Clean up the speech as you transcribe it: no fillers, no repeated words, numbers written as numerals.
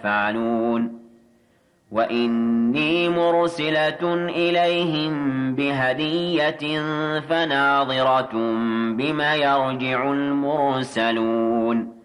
يفعلون وإني مرسلة إليهم بهدية فناظرة بما يرجع المرسلون